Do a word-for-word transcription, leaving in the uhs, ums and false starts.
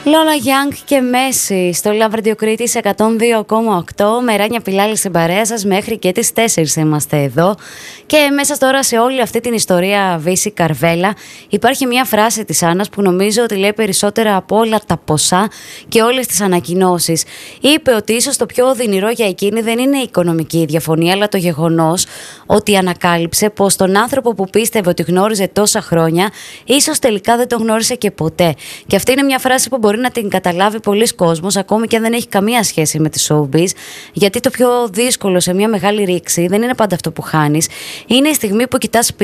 Λόλα Γιάνγκ και Μέση στο Love Radio Κρήτης εκατόν δύο κόμμα οκτώ. Με Ράνια Πιλάλη στην παρέα σας μέχρι και τις τέσσερις είμαστε εδώ. Και μέσα τώρα σε όλη αυτή την ιστορία Βύση Καρβέλα υπάρχει μια φράση της Άννας που νομίζω ότι λέει περισσότερα από όλα τα ποσά και όλες τις ανακοινώσεις. Είπε ότι ίσως το πιο οδυνηρό για εκείνη δεν είναι η οικονομική διαφωνία, αλλά το γεγονός ότι ανακάλυψε πως τον άνθρωπο που πίστευε ότι γνώριζε τόσα χρόνια ίσως τελικά δεν τον γνώρισε και ποτέ. Και αυτή είναι μια φράση που μπορεί να την καταλάβει πολλοί κόσμος, ακόμη και αν δεν έχει καμία σχέση με τη showbiz, γιατί το πιο δύσκολο σε μια μεγάλη ρήξη δεν είναι πάντα αυτό που χάνεις, είναι η στιγμή που κοιτάς